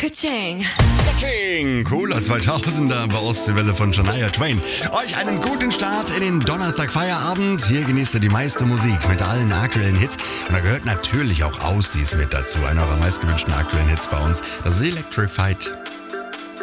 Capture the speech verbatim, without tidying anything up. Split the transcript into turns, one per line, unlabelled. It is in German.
Ka-ching.
Ka-ching. Cooler zweitausender bei Ostseewelle von Shania Twain. Euch einen guten Start in den Donnerstag-Feierabend. Hier genießt ihr die meiste Musik mit allen aktuellen Hits. Und da gehört natürlich auch Ausdies mit dazu. Einer eurer meistgewünschten aktuellen Hits bei uns. Das ist Electrified.